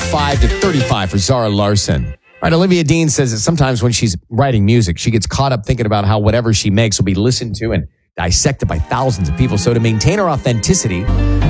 5 to 35 for Zara Larson. All right, Olivia Dean says that sometimes when she's writing music, she gets caught up thinking about how whatever she makes will be listened to and dissected by thousands of people. So to maintain her authenticity,